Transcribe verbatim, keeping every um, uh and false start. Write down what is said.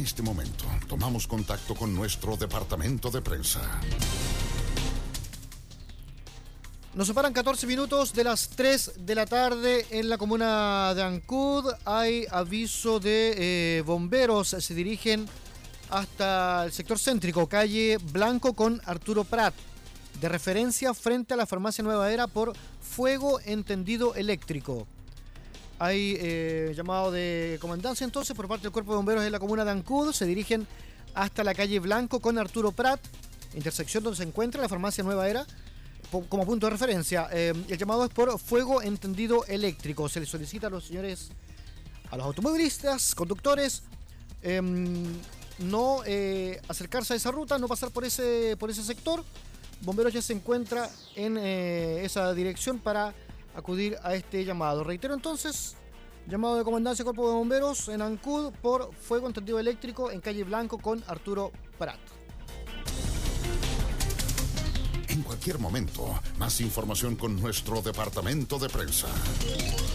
este momento tomamos contacto con nuestro departamento de prensa. Nos separan catorce minutos de las tres de la tarde en la comuna de Ancud. Hay aviso de eh, bomberos. Se dirigen hasta el sector céntrico, calle Blanco con Arturo Prat, de referencia frente a la farmacia Nueva Era por fuego en tendido eléctrico. Hay eh, llamado de comandancia entonces por parte del cuerpo de bomberos en la comuna de Ancud. Se dirigen hasta la calle Blanco con Arturo Prat, intersección donde se encuentra la farmacia Nueva Era, como punto de referencia. Eh, el llamado es por fuego en tendido eléctrico. Se les solicita a los señores, a los automovilistas, conductores, eh, no eh, acercarse a esa ruta, no pasar por ese, por ese sector. Bomberos ya se encuentra en eh, esa dirección para acudir a este llamado. Reitero entonces, llamado de comandancia Cuerpo de Bomberos en Ancud por fuego en tendido eléctrico en calle Blanco con Arturo Prat. En cualquier momento, más información con nuestro departamento de prensa.